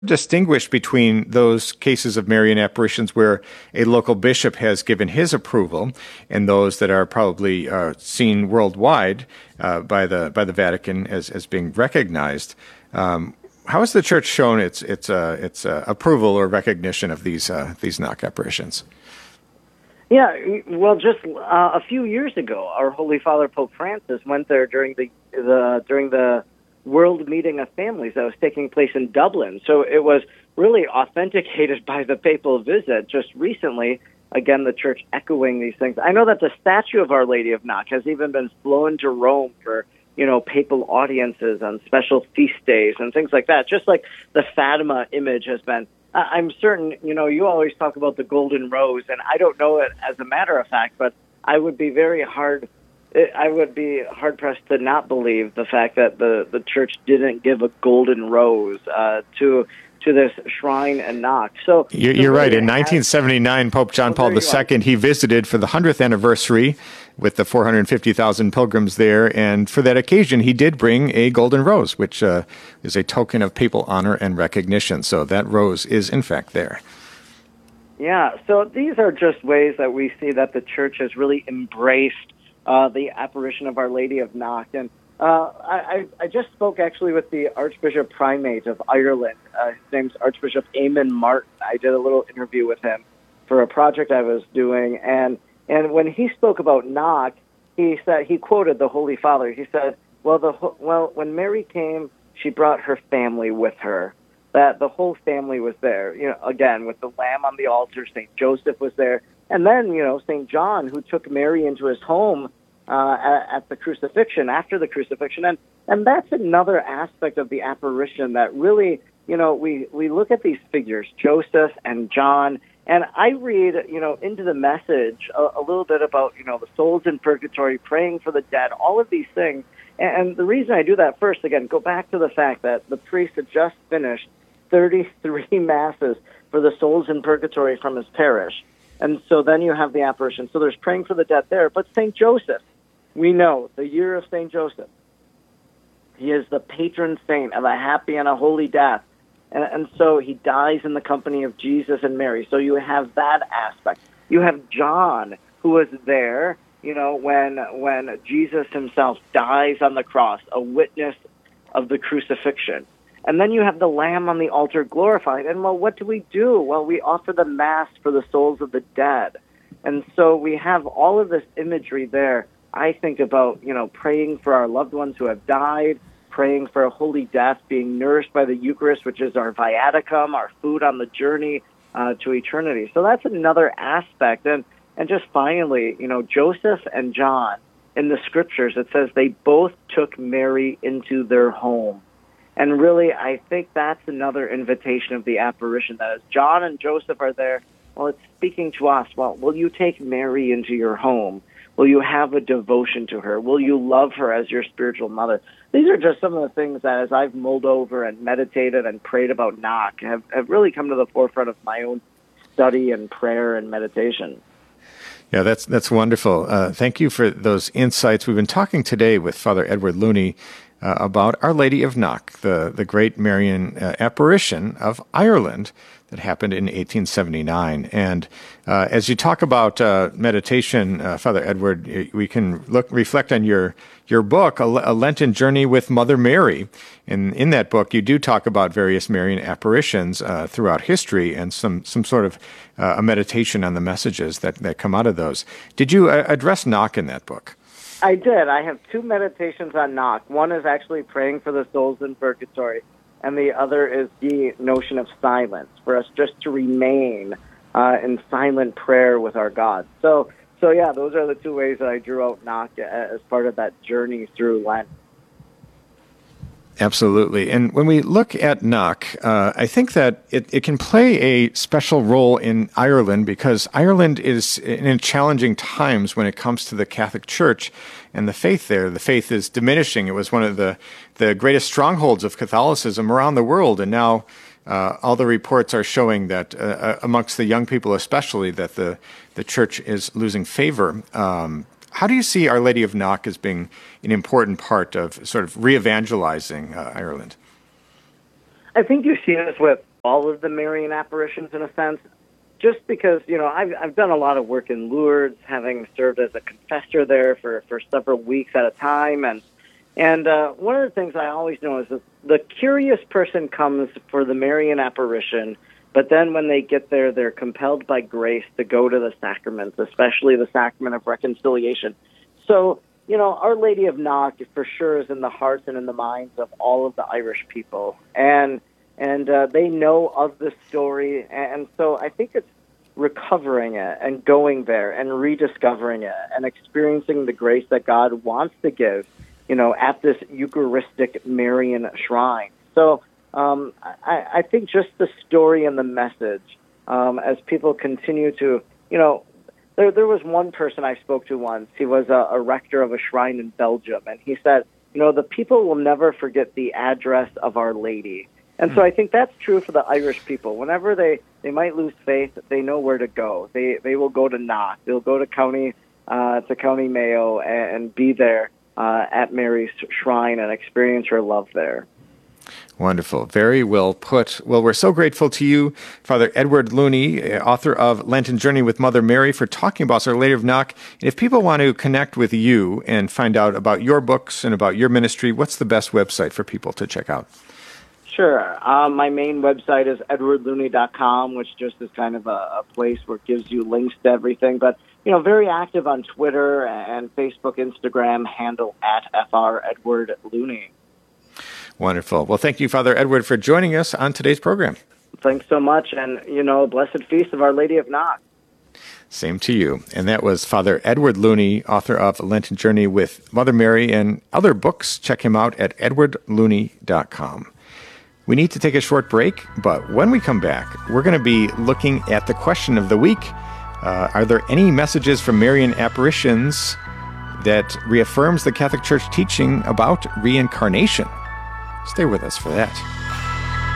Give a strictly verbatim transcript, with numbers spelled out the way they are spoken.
distinguish between those cases of Marian apparitions where a local bishop has given his approval and those that are probably uh, seen worldwide uh, by the by the Vatican as, as being recognized. Um, how has the Church shown its its uh, its uh, approval or recognition of these uh, these Knock apparitions? Yeah, well, just uh, a few years ago, our Holy Father Pope Francis went there during the the during the World Meeting of Families that was taking place in Dublin. So it was really authenticated by the papal visit just recently. Again, the Church echoing these things. I know that the statue of Our Lady of Knock has even been flown to Rome for, you know, papal audiences on special feast days and things like that, just like the Fatima image has been. I'm certain, you know, you always talk about the golden rose, and I don't know it as a matter of fact, but I would be very hard I would be hard-pressed to not believe the fact that the, the Church didn't give a golden rose uh, to to this shrine and Knock. So You're, you're right. In nineteen seventy-nine, Pope John Paul the Second, he visited for the hundredth anniversary with the four hundred fifty thousand pilgrims there, and for that occasion, he did bring a golden rose, which uh, is a token of papal honor and recognition. So that rose is, in fact, there. Yeah, so these are just ways that we see that the Church has really embraced Uh, the apparition of Our Lady of Knock. And uh, I, I just spoke actually with the Archbishop Primate of Ireland. Uh, his name's Archbishop Eamon Martin. I did a little interview with him for a project I was doing. And, and when he spoke about Knock, he said, he quoted the Holy Father. He said, well, the, well, when Mary came, she brought her family with her. That the whole family was there. You know, again, with the lamb on the altar, Saint Joseph was there. And then, you know, Saint John, who took Mary into his home uh, at, at the crucifixion, after the crucifixion. And, and that's another aspect of the apparition that really, you know, we, we look at these figures, Joseph and John, and I read, you know, into the message a, a little bit about, you know, the souls in purgatory, praying for the dead, all of these things. And, and the reason I do that first, again, go back to the fact that the priest had just finished thirty-three masses for the souls in purgatory from his parish. And so then you have the apparition. So there's praying for the dead there. But Saint Joseph, we know, the year of Saint Joseph, he is the patron saint of a happy and a holy death. And, and so he dies in the company of Jesus and Mary. So you have that aspect. You have John, who was there, you know, when when Jesus himself dies on the cross, a witness of the crucifixion. And then you have the Lamb on the altar glorified. And, well, what do we do? Well, we offer the Mass for the souls of the dead. And so we have all of this imagery there. I think about, you know, praying for our loved ones who have died, praying for a holy death, being nourished by the Eucharist, which is our viaticum, our food on the journey uh, to eternity. So that's another aspect. And, and just finally, you know, Joseph and John, in the Scriptures, it says they both took Mary into their home. And really, I think that's another invitation of the apparition, that as John and Joseph are there, well, it's speaking to us. Well, will you take Mary into your home? Will you have a devotion to her? Will you love her as your spiritual mother? These are just some of the things that, as I've mulled over and meditated and prayed about Knock, have, have really come to the forefront of my own study and prayer and meditation. Yeah, that's that's wonderful. Uh, thank you for those insights. We've been talking today with Father Edward Looney uh, about Our Lady of Knock, the, the great Marian uh, apparition of Ireland that happened in eighteen seventy-nine. And uh, as you talk about uh, meditation, uh, Father Edward, we can look reflect on your your book, A Lenten Journey with Mother Mary. And in that book, you do talk about various Marian apparitions uh, throughout history and some some sort of uh, a meditation on the messages that, that come out of those. Did you uh, address Knock in that book? I did. I have two meditations on Knock. One is actually praying for the souls in purgatory, and the other is the notion of silence, for us just to remain uh, in silent prayer with our God. So, so yeah, those are the two ways that I drew out Knock as part of that journey through Lent. Absolutely. And when we look at Knock, uh, I think that it, it can play a special role in Ireland because Ireland is in challenging times when it comes to the Catholic Church and the faith there. The faith is diminishing. It was one of the, the greatest strongholds of Catholicism around the world. And now uh, all the reports are showing that uh, amongst the young people especially, that the, the church is losing favor. Um, How do you see Our Lady of Knock as being an important part of sort of re-evangelizing uh, Ireland? I think you see this with all of the Marian apparitions in a sense, just because, you know, I've, I've done a lot of work in Lourdes, having served as a confessor there for, for several weeks at a time. And, and uh, one of the things I always know is that the curious person comes for the Marian apparition, but then when they get there, they're compelled by grace to go to the sacraments, especially the sacrament of reconciliation. So, you know, Our Lady of Knock for sure is in the hearts and in the minds of all of the Irish people. And and uh, they know of the story. And so I think it's recovering it and going there and rediscovering it and experiencing the grace that God wants to give, you know, at this Eucharistic Marian shrine. So um, I, I think just the story and the message, um, as people continue to, you know, There, there was one person I spoke to once. He was a, a rector of a shrine in Belgium, and he said, you know, the people will never forget the address of Our Lady. And so I think that's true for the Irish people. Whenever they, they might lose faith, they know where to go. They they will go to Knock. They'll go to County uh, to County Mayo and, and be there uh, at Mary's shrine and experience her love there. Wonderful. Very well put. Well, we're so grateful to you, Father Edward Looney, author of Lenten Journey with Mother Mary, for talking about Our Lady of Knock. And if people want to connect with you and find out about your books and about your ministry, what's the best website for people to check out? Sure. Um, my main website is edward looney dot com, which just is kind of a, a place where it gives you links to everything. But, you know, very active on Twitter and Facebook, Instagram, handle at F R Edward Looney. Wonderful. Well, thank you, Father Edward, for joining us on today's program. Thanks so much. And, you know, blessed feast of Our Lady of Knock. Same to you. And that was Father Edward Looney, author of The Lenten Journey with Mother Mary and other books. Check him out at edward looney dot com. We need to take a short break, but when we come back, we're going to be looking at the question of the week. Uh, are there any messages from Marian apparitions that reaffirms the Catholic Church teaching about reincarnation? Stay with us for that.